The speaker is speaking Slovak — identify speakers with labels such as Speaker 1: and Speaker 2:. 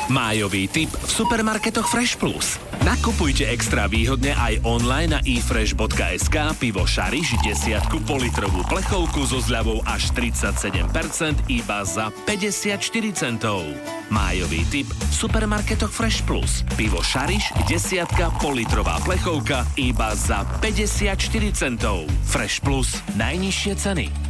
Speaker 1: Májový tip v supermarketoch Fresh Plus. Nakupujte extra výhodne aj online na efresh.sk pivo Šariš 10 politrovú plechovku so zľavou až 37% iba za 54 centov. Májový tip v supermarketoch Fresh Plus. Pivo Šariš 10 politrová plechovka iba za 54 centov. Fresh Plus. Najnižšie ceny.